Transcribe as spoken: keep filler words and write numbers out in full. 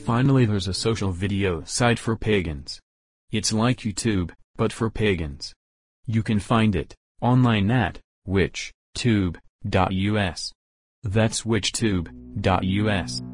Finally, there's a social video site for pagans. It's like YouTube, but for pagans. You can find it online at witch tube dot U S. That's witch tube dot U S.